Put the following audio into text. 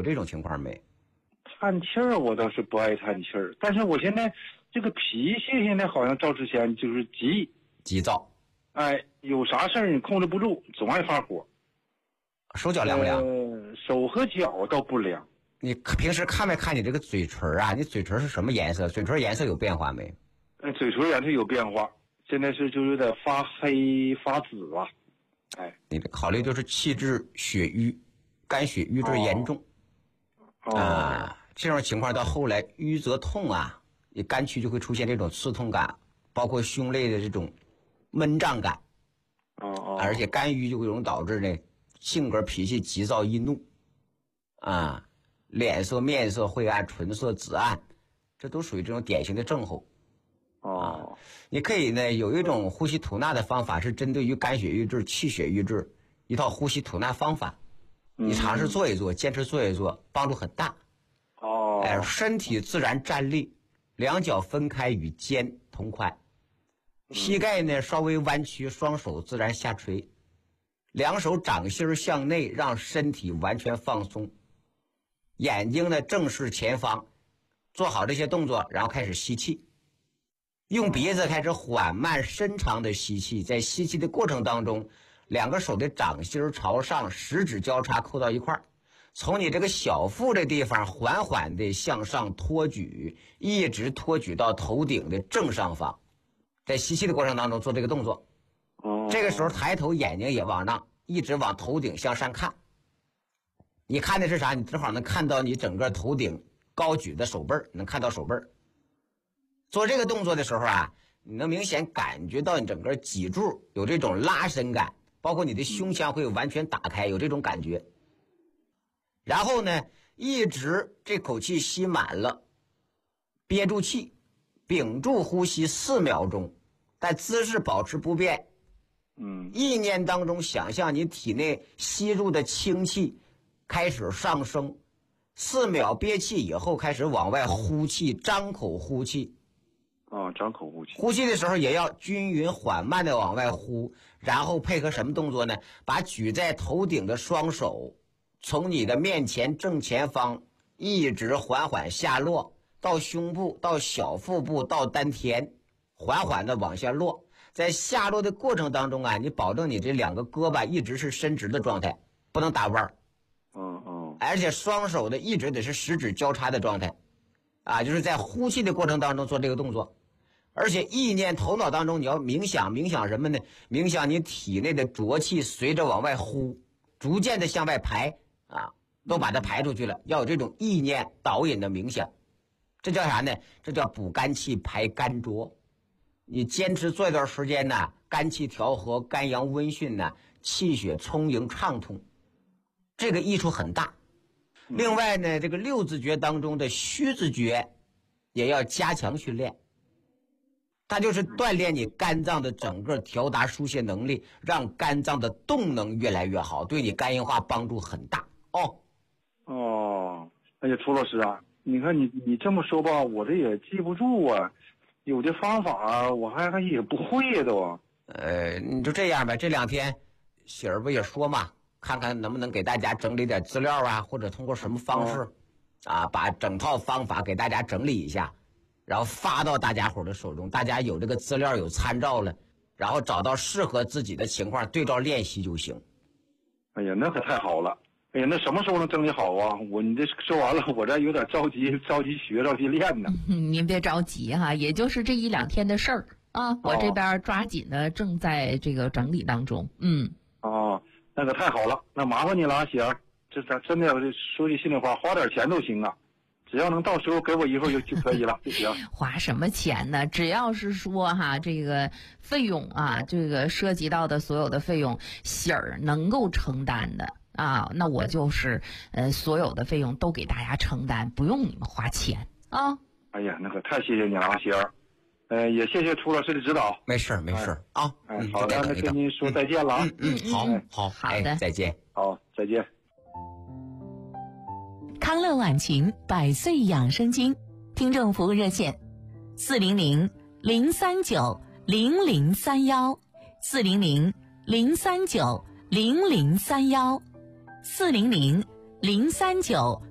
有这种情况没？ 叹气儿我倒是不爱叹气儿，但是我现在这个脾气现在好像照之前就是急躁。 哎，有啥事儿你控制不住，总爱发火。 手脚凉不凉？ 手和脚倒不凉。 你平时看没看你这个嘴唇啊？你嘴唇是什么颜色？嘴唇颜色有变化没？ 嘴唇颜色有变化，现在是就有点发黑发紫啊。哎， 你的考虑就是气滞血瘀，肝血瘀滞严重。这种情况到后来瘀则痛啊，你肝区就会出现这种刺痛感，包括胸肋的这种闷胀感。而且肝郁就会容易导致呢性格脾气急躁易怒啊，脸色面色晦暗，唇色紫暗，这都属于这种典型的症候。你可以呢有一种呼吸吐纳的方法，是针对于肝血瘀滞、气血瘀滞一套呼吸吐纳方法，你尝试做一做，坚持做一做，帮助很大。身体自然站立，两脚分开与肩同宽，膝盖呢稍微弯曲，双手自然下垂，两手掌心向内，让身体完全放松，眼睛呢正视前方，做好这些动作，然后开始吸气，用鼻子开始缓慢深长的吸气，在吸气的过程当中，两个手的掌心朝上，食指交叉扣到一块儿，从你这个小腹的地方缓缓地向上托举，一直托举到头顶的正上方。在吸气的过程当中做这个动作。这个时候抬头，眼睛也往上，一直往头顶向上看。你看的是啥？你正好能看到你整个头顶高举的手背，能看到手背。做这个动作的时候啊，你能明显感觉到你整个脊柱有这种拉伸感，包括你的胸腔会完全打开，有这种感觉。然后呢，一直这口气吸满了，憋住气，屏住呼吸4秒钟，但姿势保持不变。意念当中想象你体内吸入的氢气开始上升，4秒憋气以后开始往外呼气，张口呼气。 张口呼气。 呼气的时候也要均匀缓慢的往外呼，然后配合什么动作呢？把举在头顶的双手从你的面前正前方一直缓缓下落，到胸部，到小腹部，到丹田，缓缓的往下落。在下落的过程当中啊，你保证你这两个胳膊一直是伸直的状态，不能打弯。而且双手的一直得是食指交叉的状态啊，就是在呼气的过程当中做这个动作。而且意念头脑当中你要冥想什么呢？冥想你体内的浊气随着往外呼，逐渐的向外排啊，都把它排出去了，要有这种意念导引的冥想。这叫啥呢？这叫补肝气排肝浊。你坚持做一段时间呢，肝气调和，肝阳温煦呢，气血充盈畅通，这个益处很大。另外呢，这个6字诀当中的虚字诀也要加强训练，它就是锻炼你肝脏的整个调达疏泄能力，让肝脏的动能越来越好，对你肝硬化帮助很大。 哎呀，楚老师啊，你看你这么说吧，我这也记不住啊，有的方法我还也不会呀都。 你就这样呗，这2天喜儿不也说嘛，看看能不能给大家整理点资料啊，或者通过什么方式把整套方法给大家整理一下，然后发到大家伙的手中，大家有这个资料有参照了，然后找到适合自己的情况对照练习就行。 哎呀，那可太好了。哎呀，那什么时候能整理好啊？你这说完了，我这有点着急学着急练呢。 您别着急哈，也就是这1-2天的事儿啊，我这边抓紧的正在这个整理当中。 那可太好了，那麻烦你了，喜儿。这真的说句心里话，花点钱都行啊，只要能到时候给我一份就可以了就行。 花什么钱呢？只要是说这个费用啊，这个涉及到的所有的费用，喜儿能够承担的那我就是所有的费用都给大家承担，不用你们花钱啊。 哎呀，那可太谢谢你了，喜儿。也谢谢楚老师的指导。 没事啊。 好的，那跟您说再见了啊。 好的，再见。 好，再见。 康乐晚晴100岁养生经听众服务热线400-039-0031，400-039-0031，400-039